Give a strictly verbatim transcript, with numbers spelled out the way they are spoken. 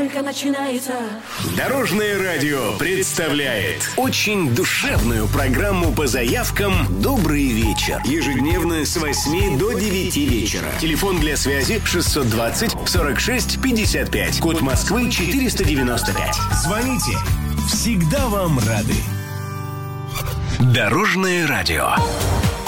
только начинается. Дорожное радио представляет очень душевную программу по заявкам «Добрый вечер». Ежедневно с восьми до девяти вечера. Телефон для связи шестьсот двадцать сорок шесть пятьдесят пять. Код Москвы четыреста девяносто пять. Звоните. Всегда вам рады. Дорожное радио.